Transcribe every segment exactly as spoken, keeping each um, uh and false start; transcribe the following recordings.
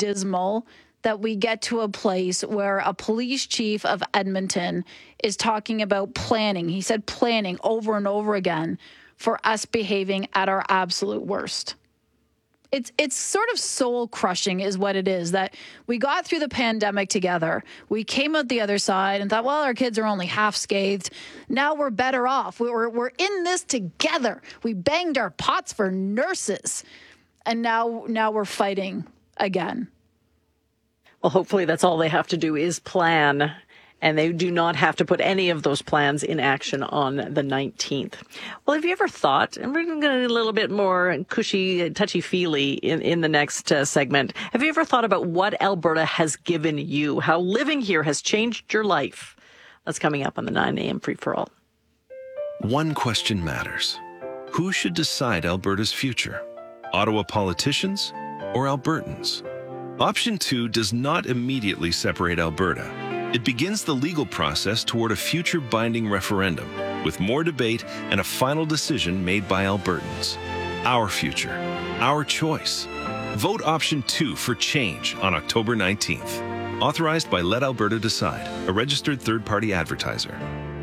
dismal that we get to a place where a police chief of Edmonton is talking about planning. He said planning over and over again for us behaving at our absolute worst. It's it's sort of soul crushing is what it is, that we got through the pandemic together. We came out the other side and thought, well, our kids are only half scathed. Now we're better off. We we're, we're in this together. We banged our pots for nurses. And now now we're fighting again. Well, hopefully that's all they have to do is plan, and they do not have to put any of those plans in action on the nineteenth. Well, have you ever thought, and we're going to get a little bit more cushy, touchy-feely in, in the next uh, segment, have you ever thought about what Alberta has given you, how living here has changed your life? That's coming up on the nine a.m. Free-for-All. One question matters. Who should decide Alberta's future? Ottawa politicians or Albertans? Option two does not immediately separate Alberta. It begins the legal process toward a future binding referendum, with more debate and a final decision made by Albertans. Our future, our choice. Vote option two for change on October nineteenth. Authorized by Let Alberta Decide, a registered third-party advertiser.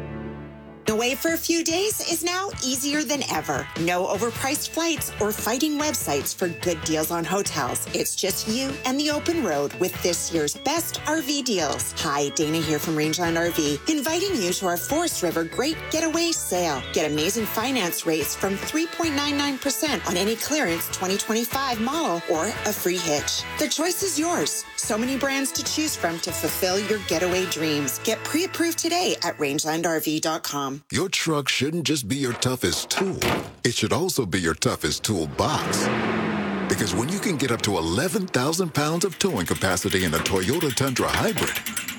Away for a few days is now easier than ever. No overpriced flights or fighting websites for good deals on hotels. It's just you and the open road with this year's best R V deals. Hi, Dana here from Rangeland R V, inviting you to our Forest River Great Getaway Sale. Get amazing finance rates from three point nine nine percent on any clearance twenty twenty-five model or a free hitch. The choice is yours. So many brands to choose from to fulfill your getaway dreams. Get pre-approved today at rangeland r v dot com. Your truck shouldn't just be your toughest tool. It should also be your toughest toolbox. Because when you can get up to eleven thousand pounds of towing capacity in a Toyota Tundra Hybrid,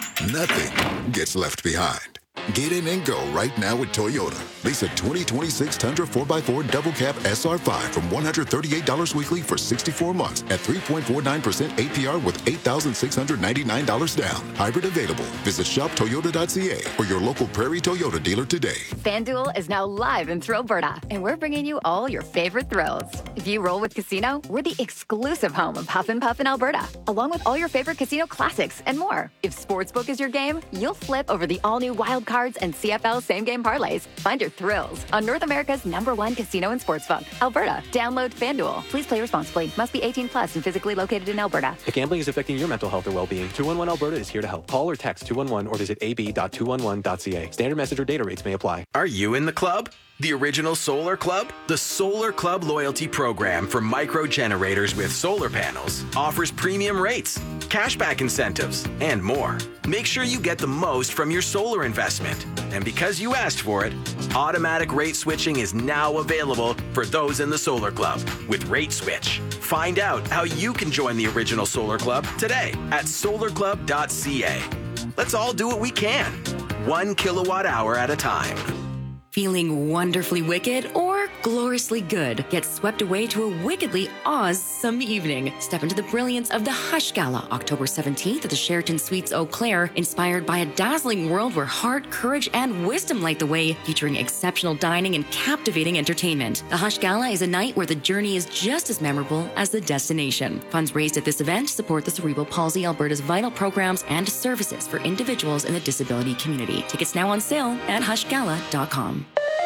nothing gets left behind. Get in and go right now with Toyota. Lease a twenty twenty-six Tundra four by four Double Cab S R five from one hundred thirty-eight dollars weekly for sixty-four months at three point four nine percent A P R with eight thousand six hundred ninety-nine dollars down. Hybrid available. Visit shop toyota dot c a or your local Prairie Toyota dealer today. FanDuel is now live in Thrillberta, and we're bringing you all your favorite thrills. If you roll with Casino, we're the exclusive home of Huff and Puff in Alberta, along with all your favorite casino classics and more. If Sportsbook is your game, you'll flip over the all-new Wild Cards and C F L same-game parlays. Find your thrills on North America's number one casino and sportsbook, Alberta. Download FanDuel. Please play responsibly. Must be eighteen plus and physically located in Alberta. If gambling is affecting your mental health or well-being, two one one Alberta is here to help. Call or text two one one or visit a b dot two one one dot c a. Standard message or data rates may apply. Are you in the club? The original Solar Club? The Solar Club loyalty program for micro generators with solar panels offers premium rates, cashback incentives, and more. Make sure you get the most from your solar investment. And because you asked for it, automatic rate switching is now available for those in the Solar Club with Rate Switch. Find out how you can join the original Solar Club today at solar club dot c a. Let's all do what we can, one kilowatt hour at a time. Feeling wonderfully wicked or gloriously good? Get swept away to a wickedly awesome evening. Step into the brilliance of the Hush Gala, October seventeenth at the Sheraton Suites Eau Claire, inspired by a dazzling world where heart, courage, and wisdom light the way, featuring exceptional dining and captivating entertainment. The Hush Gala is a night where the journey is just as memorable as the destination. Funds raised at this event support the Cerebral Palsy Alberta's vital programs and services for individuals in the disability community. Tickets now on sale at hush gala dot com.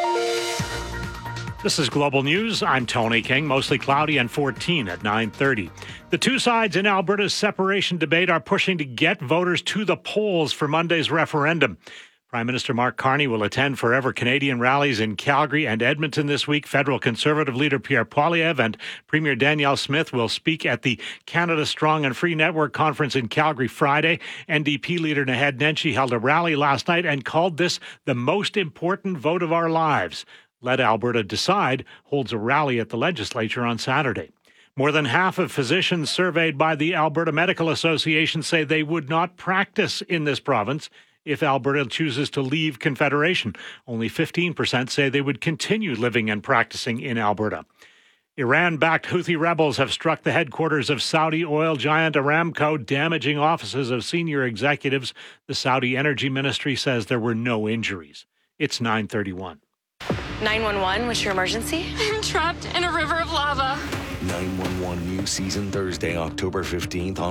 This is Global News. I'm Tony King. Mostly cloudy and fourteen at nine thirty. The two sides in Alberta's separation debate are pushing to get voters to the polls for Monday's referendum. Prime Minister Mark Carney will attend Forever Canadian rallies in Calgary and Edmonton this week. Federal Conservative leader Pierre Poilievre and Premier Danielle Smith will speak at the Canada Strong and Free Network conference in Calgary Friday. N D P leader Naheed Nenshi held a rally last night and called this the most important vote of our lives. Let Alberta Decide holds a rally at the legislature on Saturday. More than half of physicians surveyed by the Alberta Medical Association say they would not practice in this province if Alberta chooses to leave Confederation. Only fifteen percent say they would continue living and practicing in Alberta. Iran-backed Houthi rebels have struck the headquarters of Saudi oil giant Aramco, damaging offices of senior executives. The Saudi Energy Ministry says there were no injuries. It's nine thirty-one. nine one one, what's your emergency? I'm trapped in a river of lava. nine one one new season Thursday, October fifteenth on